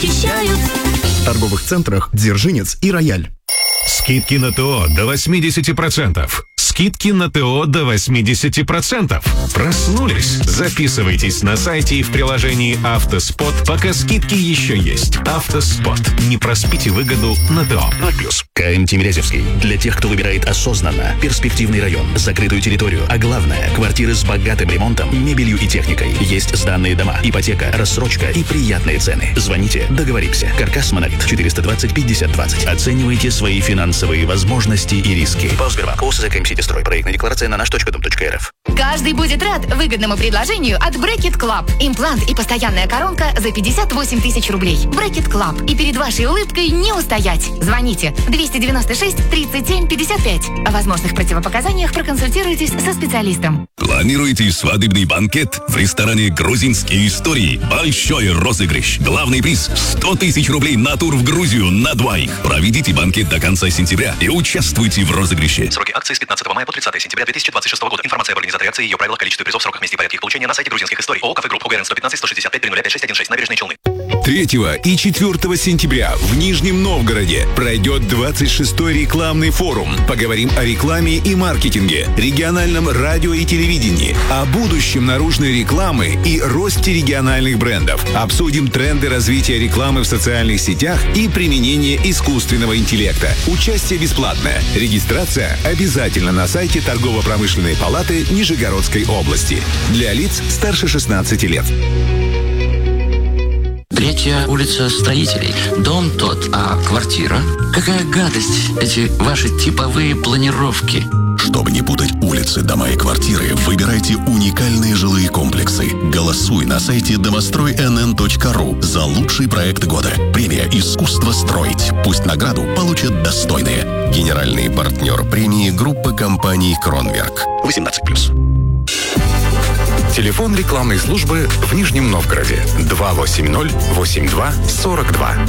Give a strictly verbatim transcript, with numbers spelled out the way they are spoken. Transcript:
Очищают. В торговых центрах «Дзержинец» и «Рояль». Скидки на ТО до восемьдесят процентов. Скидки на ТО до восемьдесят процентов. Проснулись? Записывайтесь на сайте и в приложении «Автоспот», пока скидки еще есть. «Автоспот». Не проспите выгоду на ТО. ноль плюс. КМ Тимирязевский. Для тех, кто выбирает осознанно. Перспективный район, закрытую территорию, а главное – квартиры с богатым ремонтом, мебелью и техникой. Есть сданные дома, ипотека, рассрочка и приятные цены. Звоните, договоримся. Каркас Монолит. четыреста двадцать пятьдесят двадцать. Оценивайте свои финансовые возможности и риски. Паусбербанк. ОСЗ КМ Ситистрой. Проектная декларация на наш точка дом точка РФ. Каждый будет рад выгодному предложению от Bracket Club. Имплант и постоянная коронка за пятьдесят восемь тысяч рублей. Bracket Club. И перед вашей улыбкой не устоять. Звоните двести девяносто шесть тридцать семь пятьдесят пять. О возможных противопоказаниях проконсультируйтесь со специалистом. Планируете свадебный банкет в ресторане «Грузинские истории»? Большой розыгрыш. Главный приз – сто тысяч рублей на тур в Грузию на двоих. Проведите банкет до конца сентября и участвуйте в розыгрыше. Сроки акции с пятнадцатого мая по тридцатое сентября две тысячи двадцать шестого года. Информация об организаторе акции, ее правилах, количестве призов, сроках, месте и порядке их получения на сайте грузинских историй. ООО «Кафе Групп». УГРН сто пятнадцать сто шестьдесят пять три пять шесть один шесть. Набережные Челны. третьего и четвёртого сентября в Нижнем Новгороде пройдет двадцать шестой рекламный форум. Поговорим о рекламе и маркетинге, региональном радио и телевидении, о будущем наружной рекламы и росте региональных брендов. Обсудим тренды развития рекламы в социальных сетях и применение искусственного интеллекта. Участие бесплатное. Регистрация обязательно на сайте Торгово-промышленной палаты Нижегородской области. Для лиц старше шестнадцати лет. Третья улица Строителей. Дом тот, а квартира? Какая гадость, эти ваши типовые планировки. Чтобы не путать улицы, дома и квартиры, выбирайте уникальные жилые комплексы. Голосуй на сайте домострой эн эн точка ру за лучший проект года. Премия «Искусство строить». Пусть награду получат достойные. Генеральный партнер премии — группа компаний «Кронверк». восемнадцать плюс. Телефон рекламной службы в Нижнем Новгороде два восемь ноль восемь два сорок два.